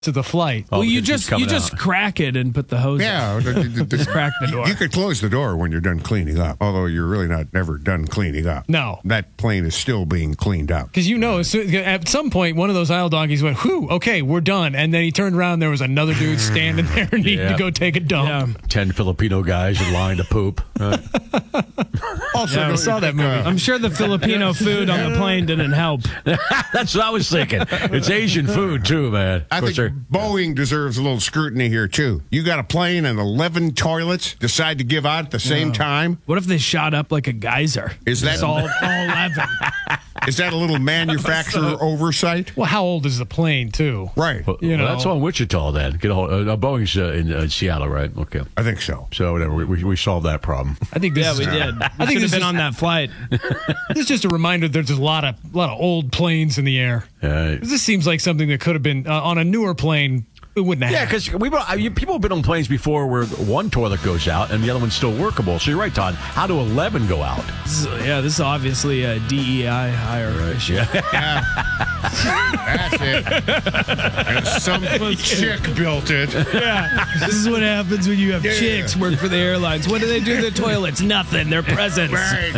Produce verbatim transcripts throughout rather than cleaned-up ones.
to the flight. Oh, well, you because he's just you coming just out. crack it and put the hose. Yeah, in. the- the- the- Just crack the door. You could close the door when you're done cleaning up, although you're really not never done cleaning up. No. That plane is still being cleaned up. Because you know, as soon- at some point, one of those aisle donkeys went, whew, okay, we're done. And then he turned around, there was another dude standing there needing Yeah. to go take a dump. Yeah. Ten Filipino guys in line to poop. Right. Also, Yeah, I don't saw you that think, movie. uh, I'm sure the Filipino food on the plane didn't help. That's what I was thinking. It's Asian food, too, man. I Of course, think they're- Boeing deserves a little scrutiny here, too. You got a plane and eleven toilets decide to give out at the same time? What if they shot up like a geyser? Is that- It's all, all eleven? Is that a little manufacturer oversight? Well, how old is the plane, too? Right. Well, You well, know. that's on Wichita, then. Get a hold, uh, Boeing's uh, in uh, Seattle, right? Okay. I think so. So, whatever. We, we, we solved that problem. I think this Yeah, is, we did. I I think think this have been is, on that flight. this is just a reminder that there's a lot of lot of old planes in the air. Uh, This seems like something that could have been uh, on a newer plane. It wouldn't have. yeah, because we uh, you- people have been on planes before where one toilet goes out and the other one's still workable. So you're right, Todd. How do eleven go out? This is- yeah, this is obviously a D E I hire issue. Yeah. That's it. And some chick built it. Yeah, this is what happens when you have Yeah. chicks work for the airlines. What do they do to the toilets? Nothing. They're presents. Right.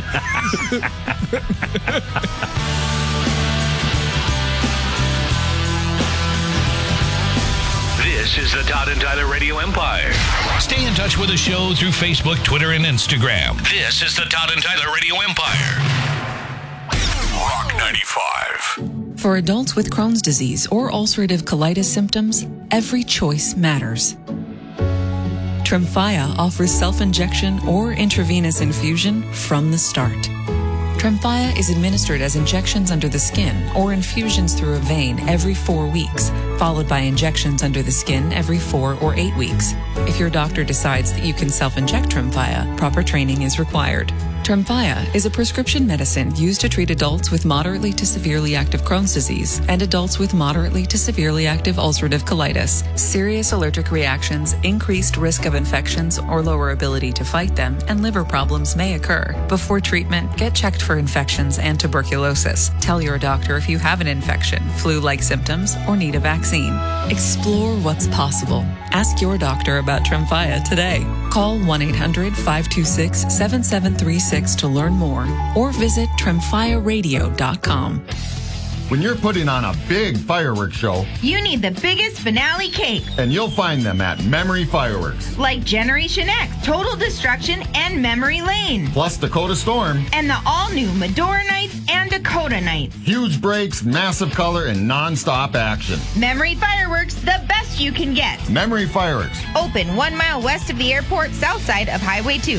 This is the Todd and Tyler Radio Empire. Stay in touch with the show through Facebook, Twitter, and Instagram. This is the Todd and Tyler Radio Empire. Rock ninety-five. For adults with Crohn's disease or ulcerative colitis symptoms, every choice matters. Tremfya offers self-injection or intravenous infusion from the start. Tremfya is administered as injections under the skin or infusions through a vein every four weeks, followed by injections under the skin every four or eight weeks. If your doctor decides that you can self-inject Tremfya, proper training is required. Tremfya is a prescription medicine used to treat adults with moderately to severely active Crohn's disease and adults with moderately to severely active ulcerative colitis. Serious allergic reactions, increased risk of infections or lower ability to fight them, and liver problems may occur. Before treatment, get checked for infections and tuberculosis. Tell your doctor if you have an infection, flu-like symptoms, or need a vaccine. Explore what's possible. Ask your doctor about Tremfya today. Call one eight hundred five two six seven seven three six to learn more or visit tremfya radio dot com. When you're putting on a big fireworks show, You need the biggest finale cake, and you'll find them at Memory Fireworks. like Generation X, Total Destruction, and Memory Lane. Plus Dakota Storm, And the all-new Medora Nights and Dakota Nights. huge breaks, massive color, and non-stop action. Memory Fireworks, the best you can get. Memory Fireworks. Open one mile west of the airport, south side of Highway two.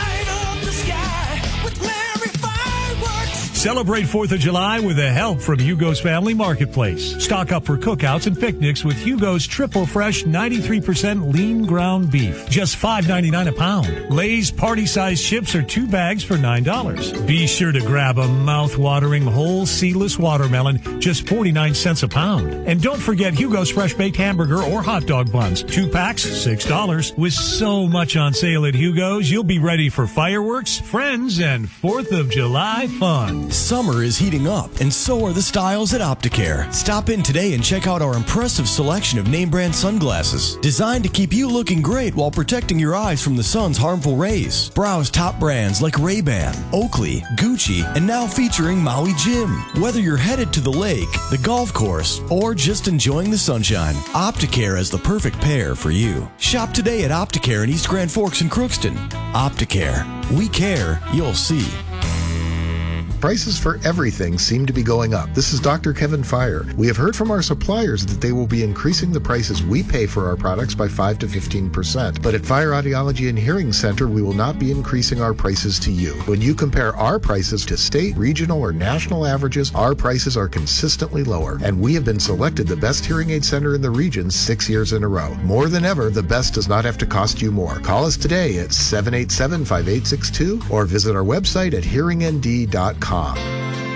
Celebrate fourth of July with the help from Hugo's Family Marketplace. Stock up for cookouts and picnics with Hugo's Triple Fresh ninety-three percent lean ground beef. Just five ninety-nine a pound. Lay's party-sized chips are two bags for nine dollars. Be sure to grab a mouth-watering whole seedless watermelon, just forty-nine cents a pound. And don't forget Hugo's Fresh Baked Hamburger or hot dog buns. Two packs, six dollars. With so much on sale at Hugo's, you'll be ready for fireworks, friends, and fourth of July fun. Summer is heating up, and so are the styles at Opticare. Stop in today and check out our impressive selection of name brand sunglasses, designed to keep you looking great while protecting your eyes from the sun's harmful rays. Browse top brands like Ray-Ban, Oakley, Gucci, and now featuring Maui Jim. Whether you're headed to the lake, the golf course, or just enjoying the sunshine, Opticare is the perfect pair for you. Shop today at Opticare in East Grand Forks and Crookston. Opticare. We care, you'll see. Prices for everything seem to be going up. This is Doctor Kevin Fire. We have heard from our suppliers that they will be increasing the prices we pay for our products by five to fifteen percent. But at Fire Audiology and Hearing Center, we will not be increasing our prices to you. When you compare our prices to state, regional, or national averages, our prices are consistently lower. And we have been selected the best hearing aid center in the region six years in a row. More than ever, the best does not have to cost you more. Call us today at seven eight seven, five eight six two or visit our website at hearing n d dot com.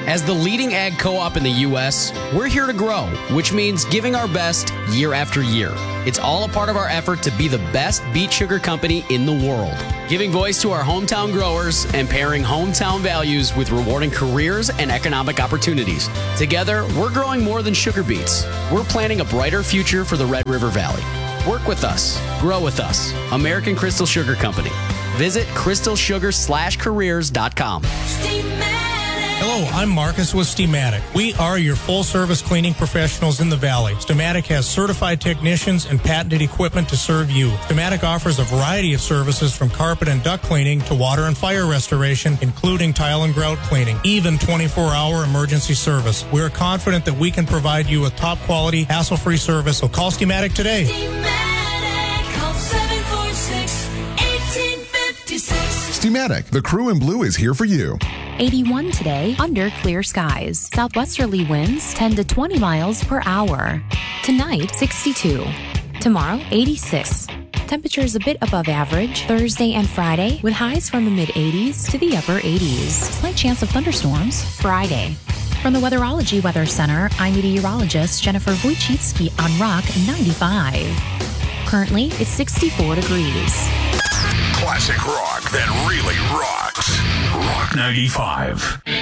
As the leading ag co-op in the U S, we're here to grow, which means giving our best year after year. It's all a part of our effort to be the best beet sugar company in the world, giving voice to our hometown growers and pairing hometown values with rewarding careers and economic opportunities. Together, we're growing more than sugar beets. We're planning a brighter future for the Red River Valley. Work with us. Grow with us. American Crystal Sugar Company. Visit crystal sugar slash careers dot com. Hello, I'm Marcus with Steamatic. We are your full-service cleaning professionals in the Valley. Steamatic has certified technicians and patented equipment to serve you. Steamatic offers a variety of services from carpet and duct cleaning to water and fire restoration, including tile and grout cleaning, even twenty-four hour emergency service. We are confident that we can provide you with top-quality, hassle-free service, so call Steamatic today. Steamatic, call seven four six, one eight five six. Steamatic, the crew in blue is here for you. eighty-one today under clear skies. Southwesterly winds ten to twenty miles per hour. Tonight, sixty-two. Tomorrow, eighty-six. Temperatures a bit above average Thursday and Friday with highs from the mid eighties to the upper eighties. Slight chance of thunderstorms Friday. From the Weatherology Weather Center, I'm meteorologist Jennifer Wojcicki on Rock ninety-five. Currently, it's sixty-four degrees. Classic rock that really rocks. Rock ninety-five.